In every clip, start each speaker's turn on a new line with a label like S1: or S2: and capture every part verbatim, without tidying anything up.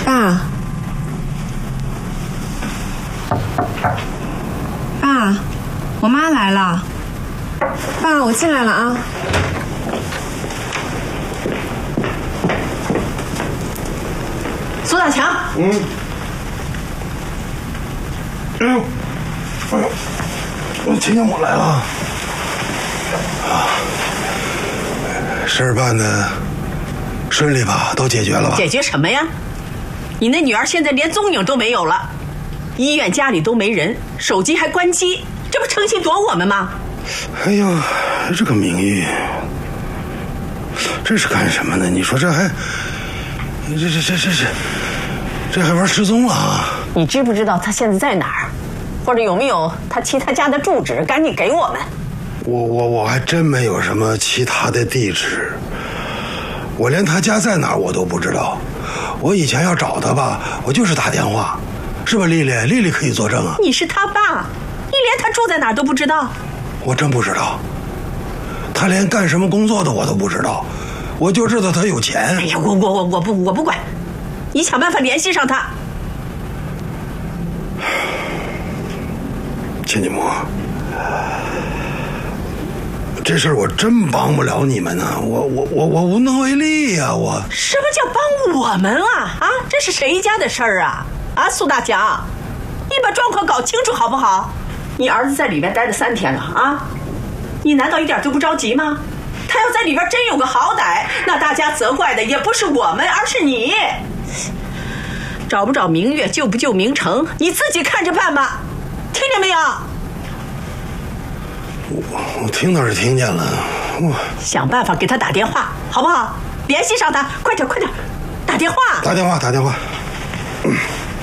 S1: 爸，爸，我妈来了。爸，我进来了啊。
S2: 苏大强。
S3: 嗯。哎呦，哎呦，亲家母来了。啊，事儿办的顺利吧？都解决了吧？
S2: 解决什么呀？你那女儿现在连踪影都没有了，医院家里都没人，手机还关机，这不诚心躲我们吗？
S3: 哎呀，这个名誉，这是干什么呢？你说这还，这这这这这，这还玩失踪了啊？
S2: 你知不知道她现在在哪儿，或者有没有她其他家的住址？赶紧给我们。
S3: 我我我还真没有什么其他的地址，我连他家在哪儿我都不知道。我以前要找他吧，我就是打电话，是吧？丽丽，丽丽可以作证啊。
S2: 你是他爸，你连他住在哪儿都不知道？
S3: 我真不知道，他连干什么工作的我都不知道，我就知道他有钱。
S2: 哎呀，我我我我不我不管，你想办法联系上他。
S3: 亲家母，这事儿我真帮不了你们呢，我我我我无能为力呀、啊！我
S2: 什么叫帮我们啊？啊，这是谁家的事儿啊？啊，苏大强，你把状况搞清楚好不好？你儿子在里面待了三天了啊，你难道一点都不着急吗？他要在里边真有个好歹，那大家责怪的也不是我们，而是你。找不找明月，救不救明成，你自己看着办吧，听见没有？
S3: 我我听倒是听见了，我
S2: 想办法给他打电话，好不好？联系上他，快点快点，打电话！
S3: 打电话打电话，嗯，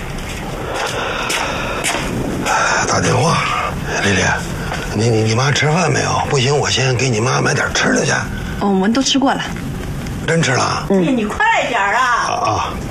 S3: 打电话。丽丽，你你你妈吃饭没有？不行，我先给你妈买点吃的去。
S1: 哦，我们都吃过了。
S3: 真吃了？
S2: 嗯，你快点啊！
S3: 啊啊。